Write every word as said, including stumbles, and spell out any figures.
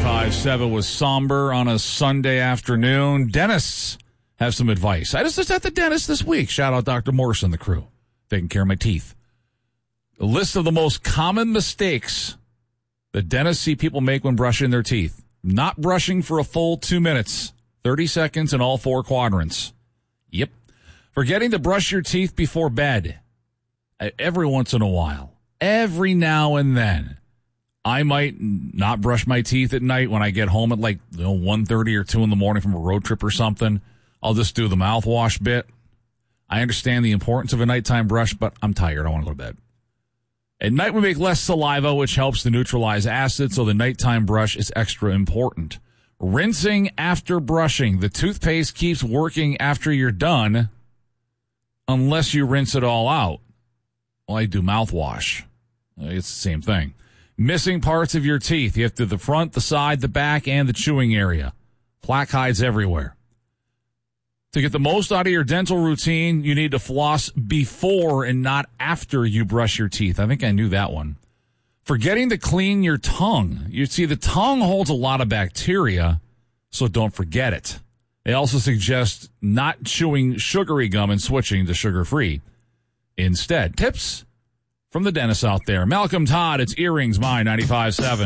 ninety-five seven was somber on a Sunday afternoon. Dentists have some advice. I just was at the dentist this week. Shout out Doctor Morrison and the crew. Taking care of my teeth. A list of the most common mistakes that dentists see people make when brushing their teeth. Not brushing for a full two minutes. thirty seconds in all four quadrants. Yep. Forgetting to brush your teeth before bed. Every once in a while. Every now and then. I might not brush my teeth at night when I get home at like you know, one thirty or two in the morning from a road trip or something. I'll just do the mouthwash bit. I understand the importance of a nighttime brush, but I'm tired. I want to go to bed. At night, we make less saliva, which helps to neutralize acid, so the nighttime brush is extra important. Rinsing after brushing. The toothpaste keeps working after you're done unless you rinse it all out. Well, I do mouthwash. It's the same thing. Missing parts of your teeth. You have to do the front, the side, the back, and the chewing area. Plaque hides everywhere. To get the most out of your dental routine, you need to floss before and not after you brush your teeth. I think I knew that one. Forgetting to clean your tongue. You see, the tongue holds a lot of bacteria, so don't forget it. They also suggest not chewing sugary gum and switching to sugar-free instead. Tips from the dentist out there. Malcolm Todd, it's Earrings, My ninety-five seven.